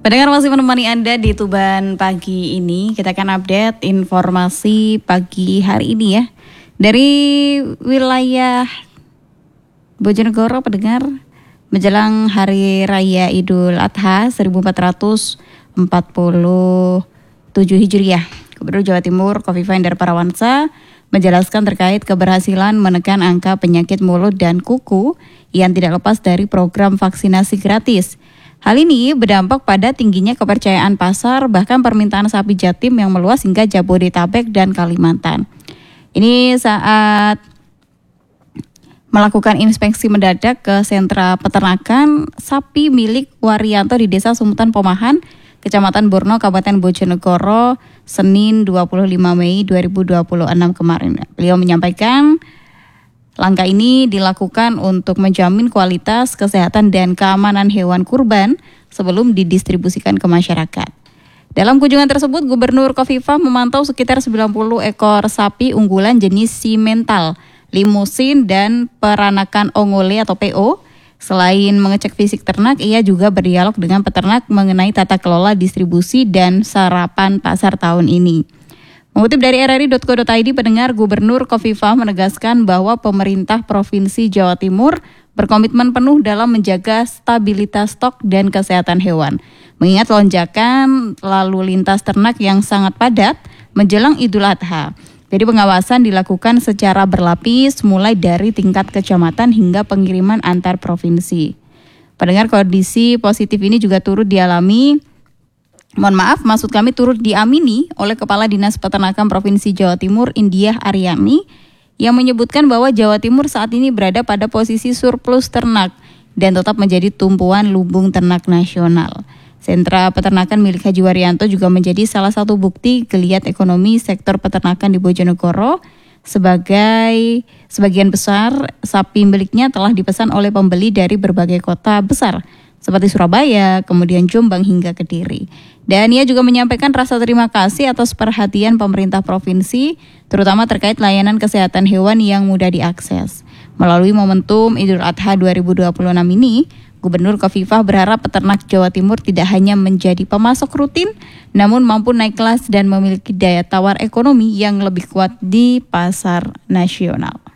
Pendengar masih menemani Anda di Tuban pagi ini. Kita akan update informasi pagi hari ini ya. Dari wilayah Bojonegoro, pendengar, menjelang Hari Raya Idul Adha 1447 Hijriah. Gubernur Jawa Timur Khofifah Indar Parawansa menjelaskan terkait keberhasilan menekan angka penyakit mulut dan kuku yang tidak lepas dari program vaksinasi gratis. Hal ini berdampak pada tingginya kepercayaan pasar, bahkan permintaan sapi Jatim yang meluas hingga Jabodetabek dan Kalimantan. Ini saat melakukan inspeksi mendadak ke sentra peternakan sapi milik Waryanto di Desa Sumutan Pomahan, Kecamatan Borno, Kabupaten Bojonegoro, Senin 25 Mei 2026 kemarin. Beliau menyampaikan langkah ini dilakukan untuk menjamin kualitas, kesehatan, dan keamanan hewan kurban sebelum didistribusikan ke masyarakat. Dalam kunjungan tersebut, Gubernur Khofifah memantau sekitar 90 ekor sapi unggulan jenis simental, limusin, dan peranakan ongole atau PO. Selain mengecek fisik ternak, ia juga berdialog dengan peternak mengenai tata kelola distribusi dan sarapan pasar tahun ini. Mengutip dari rri.co.id, pendengar, Gubernur Khofifah menegaskan bahwa pemerintah Provinsi Jawa Timur berkomitmen penuh dalam menjaga stabilitas stok dan kesehatan hewan. Mengingat lonjakan lalu lintas ternak yang sangat padat menjelang Idul Adha. Jadi pengawasan dilakukan secara berlapis mulai dari tingkat kecamatan hingga pengiriman antar provinsi. Pendengar, kondisi positif ini juga turut turut diamini oleh Kepala Dinas Peternakan Provinsi Jawa Timur, Indiah Aryani, yang menyebutkan bahwa Jawa Timur saat ini berada pada posisi surplus ternak dan tetap menjadi tumpuan lumbung ternak nasional. Sentra peternakan milik Haji Waryanto juga menjadi salah satu bukti geliat ekonomi sektor peternakan di Bojonegoro. Sebagian besar sapi miliknya telah dipesan oleh pembeli dari berbagai kota besar seperti Surabaya, kemudian Jombang hingga Kediri. Dan ia juga menyampaikan rasa terima kasih atas perhatian pemerintah provinsi, terutama terkait layanan kesehatan hewan yang mudah diakses. Melalui momentum Idul Adha 2026 ini, Gubernur Khofifah berharap peternak Jawa Timur tidak hanya menjadi pemasok rutin, namun mampu naik kelas dan memiliki daya tawar ekonomi yang lebih kuat di pasar nasional.